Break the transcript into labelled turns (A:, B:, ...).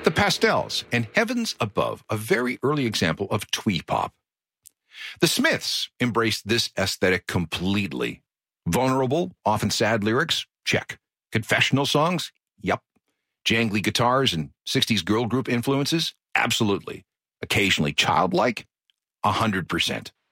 A: The Pastels, and heavens above, a very early example of twee pop. The Smiths embraced this aesthetic completely. Vulnerable, often sad lyrics? Check. Confessional songs? Yup. Jangly guitars and 60s girl group influences? Absolutely. Occasionally childlike? 100%.